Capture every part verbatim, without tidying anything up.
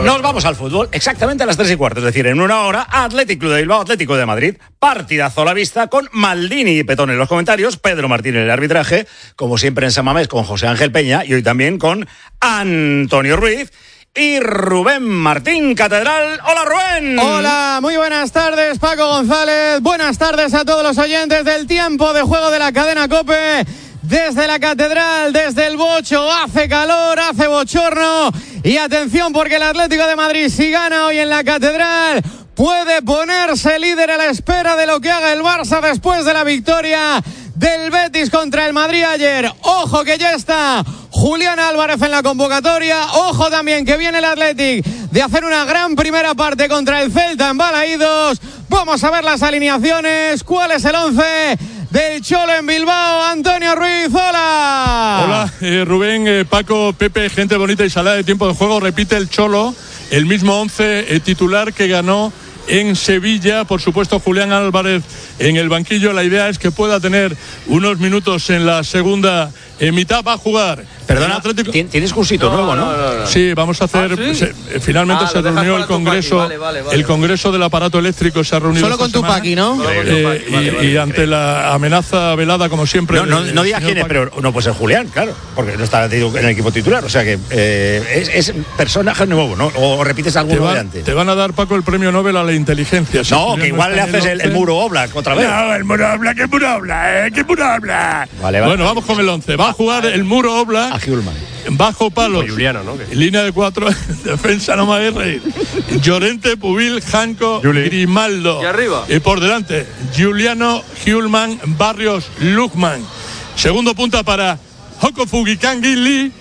Nos vamos al fútbol exactamente a las tres y cuarto, es decir, en una hora, Athletic Club de Bilbao, Atlético de Madrid, partidazo a la vista con Maldini y Petón en los comentarios, Pedro Martín en el arbitraje, como siempre en San Mamés con José Ángel Peña y hoy también con Antonio Ruiz y Rubén Martín Catedral. ¡Hola, Rubén! Hola, muy buenas tardes, Paco González. Buenas tardes a todos los oyentes del tiempo de juego de la cadena COPE. Desde la Catedral, desde el Bocho, hace calor, hace bochorno. Y atención porque el Atlético de Madrid, si gana hoy en la Catedral, puede ponerse líder a la espera de lo que haga el Barça después de la victoria del Betis contra el Madrid ayer. Ojo que ya está Julián Álvarez en la convocatoria. Ojo también que viene el Athletic de hacer una gran primera parte contra el Celta en Balaídos. Vamos a ver las alineaciones. ¿Cuál es el once del Cholo en Bilbao? Antonio Ruiz, hola. Hola, eh, Rubén, eh, Paco, Pepe, gente bonita y salada de tiempo de juego. Repite el Cholo, el mismo once eh, titular que ganó en Sevilla. Por supuesto, Julián Álvarez en el banquillo. La idea es que pueda tener unos minutos en la segunda eh, mitad. Va a jugar. Perdona, Atlético... tienes cursito no, nuevo, ¿no? No, no, no. Sí, vamos a hacer... ¿Ah, sí? se, finalmente ah, se reunió el Congreso, vale, vale, vale, el Congreso del Aparato Eléctrico se ha reunido solo con Tupaki, ¿no? Eh, y, vale, vale, y ante la amenaza velada, como siempre... No, no, no digas quién es, pero no puede ser Julián, claro, porque no está en el equipo titular, o sea que eh, es, es personaje nuevo, ¿no? O, o repites alguno va, de antes. Te van a dar, Paco, el premio Nobel a la inteligencia. Si no, que igual no le haces el, el muro Oblak otra vez. No, el muro Oblak, el muro Oblak, eh, que muro Oblak. Vale, vale. Bueno, vamos con el once. Va a jugar el muro Oblak. A Hjulman. Bajo palos, Juliano, ¿no? Línea de cuatro, defensa, no me hagáis reír. Llorente, Pubil, Janco, Juli. Grimaldo. Y arriba. Y por delante, Giuliano, Hjulman, Barrios, Lukman. Segundo punta para Joko Fugikangili.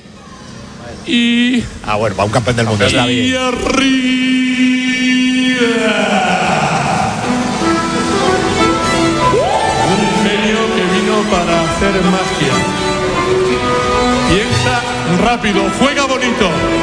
Y. Ah, bueno, va un campeón del mundo. Y arriba. Un genio que vino para hacer magia. Piensa rápido, juega bonito.